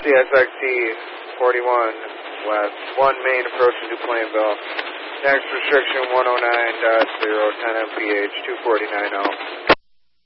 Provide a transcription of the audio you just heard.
CSXT 41 West, 1 main approaching to Plainville. Next restriction 109.010 mph 249.0.